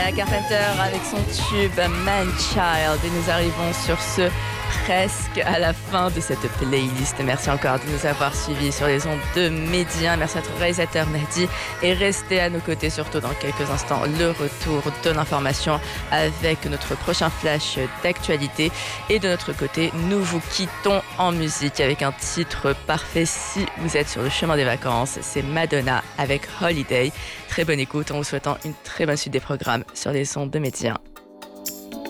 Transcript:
Carpenter avec son tube Man Child. Et nous arrivons sur ce presque à la fin de cette playlist. Merci encore de nous avoir suivis sur les ondes de Média. Merci à notre réalisateur Nadi. Et restez à nos côtés, surtout dans quelques instants, le retour de l'information avec notre prochain flash d'actualité. Et de notre côté, nous vous quittons en musique avec un titre parfait si vous êtes sur le chemin des vacances. C'est Madonna avec Holiday. Très bonne écoute en vous souhaitant une très bonne suite des programmes sur les ondes de Média.